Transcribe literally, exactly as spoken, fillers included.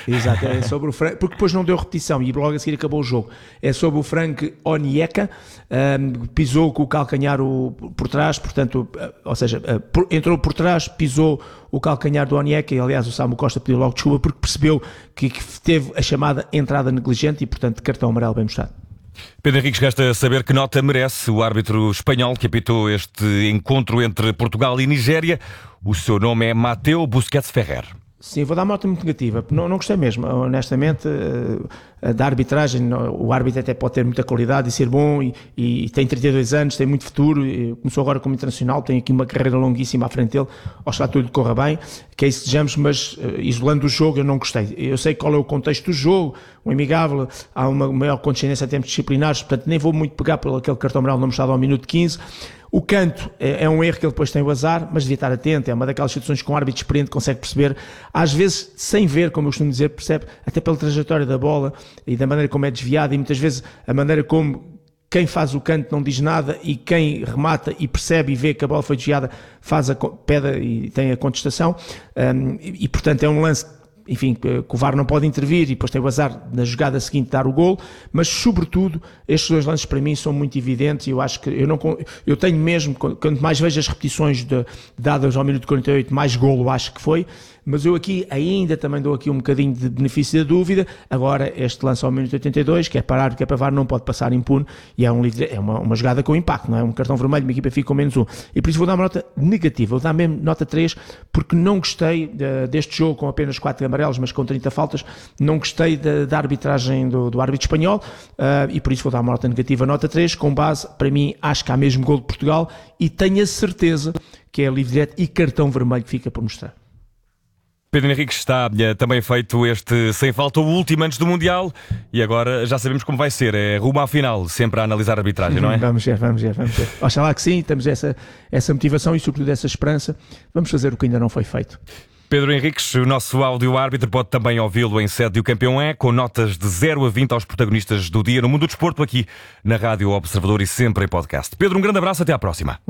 Exato, é sobre o Frank, porque depois não deu repetição e logo a seguir acabou o jogo. É sobre o Frank Onyeka, um, pisou com o calcanhar o, por trás, portanto, ou seja, uh, por, entrou por trás, pisou o calcanhar do Onyeka, e aliás o Samu Costa pediu logo desculpa porque percebeu que, que teve a chamada entrada negligente e, portanto, cartão amarelo bem mostrado. Pedro Henriques, resta saber que nota merece o árbitro espanhol que apitou este encontro entre Portugal e Nigéria. O seu nome é Mateu Busquets Ferrer. Sim, vou dar uma nota muito negativa. Não, não gostei mesmo, honestamente, da arbitragem. O árbitro até pode ter muita qualidade e ser bom e, e tem trinta e dois anos, tem muito futuro, começou agora como internacional, tem aqui uma carreira longuíssima à frente dele, oxalá tudo lhe corra bem, que é isso que desejamos, mas isolando o jogo eu não gostei. Eu sei qual é o contexto do jogo, o amigável, há uma maior condescendência a termos disciplinares, portanto nem vou muito pegar pelo aquele cartão amarelo não mostrado ao minuto quinze. O canto é, é um erro que ele depois tem o azar, mas devia estar atento, é uma daquelas situações que um árbitro experiente consegue perceber, às vezes sem ver, como eu costumo dizer, percebe até pela trajetória da bola e da maneira como é desviada e muitas vezes a maneira como quem faz o canto não diz nada e quem remata e percebe e vê que a bola foi desviada faz a pede e tem a contestação, um, e, e portanto é um lance, enfim, que o V A R não pode intervir e depois tem o azar na jogada seguinte de dar o golo, mas sobretudo estes dois lances para mim são muito evidentes e eu acho que eu, não, eu tenho mesmo, quanto mais vejo as repetições de, dadas ao minuto quarenta e oito, mais golo acho que foi, mas eu aqui ainda também dou aqui um bocadinho de benefício da dúvida. Agora este lance ao minuto oitenta e dois, que é parar, que é para V A R, não pode passar impune e é, um, é uma, uma jogada com impacto, não é? Um cartão vermelho, uma equipa fica com menos um e por isso vou dar uma nota negativa, vou dar mesmo nota três porque não gostei de, deste jogo com apenas quatro amarelos, mas com trinta faltas, não gostei da, da arbitragem do, do árbitro espanhol, uh, e por isso vou dar uma nota negativa, nota três, com base, para mim, acho que há mesmo gol de Portugal e tenho a certeza que é livre direto e cartão vermelho que fica por mostrar. Pedro Henriques, está também feito este sem falta, o último antes do Mundial, e agora já sabemos como vai ser, é rumo à final, sempre a analisar a arbitragem, não é? Vamos ver, vamos ver, vamos ver. Oxalá que sim, temos essa, essa motivação e sobretudo essa esperança, vamos fazer o que ainda não foi feito. Pedro Henriques, o nosso áudio-árbitro, pode também ouvi-lo em sede O Campeão É, com notas de zero a vinte aos protagonistas do dia no mundo do desporto, aqui na Rádio Observador e sempre em podcast. Pedro, um grande abraço, até à próxima.